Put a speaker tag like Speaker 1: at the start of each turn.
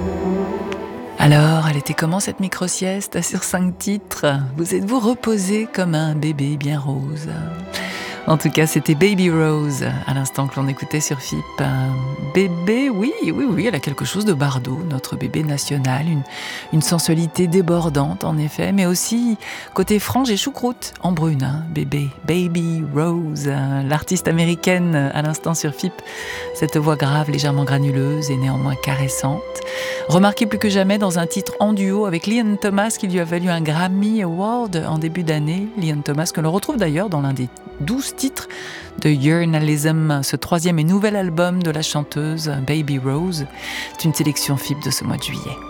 Speaker 1: Alors, elle était comment cette micro-sieste sur 5 titres? Vous êtes-vous reposé comme un bébé bien rose? En tout cas, c'était Baby Rose, à l'instant que l'on écoutait sur FIP. Bébé, oui, elle a quelque chose de Bardot, notre bébé national, une sensualité débordante en effet, mais aussi côté frange et choucroute en brune, hein, bébé, Baby Rose, l'artiste américaine à l'instant sur FIP, cette voix grave, légèrement granuleuse et néanmoins caressante. Remarquée plus que jamais dans un titre en duo avec Leon Thomas qui lui a valu un Grammy Award en début d'année. Leon Thomas que l'on retrouve d'ailleurs dans l'un des 12 titres de Journalism, ce 3e et nouvel album de la chanteuse Baby Rose. C'est une sélection FIP de ce mois de juillet.